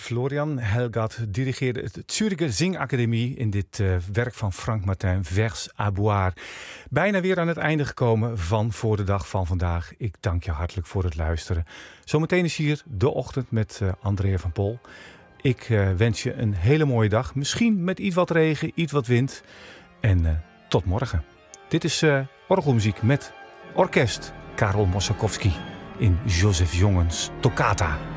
Florian Helgat dirigeerde het Zuricher Zingacademie in dit werk van Frank Martin, Vers à boire. Bijna weer aan het einde gekomen van Voor de Dag van vandaag. Ik dank je hartelijk voor het luisteren. Zometeen is hier De Ochtend met Andrea van Pol. Ik wens je een hele mooie dag. Misschien met iets wat regen, iets wat wind. En tot morgen. Dit is orgelmuziek met orkest Karol Mossakowski in Joseph Jongens Toccata.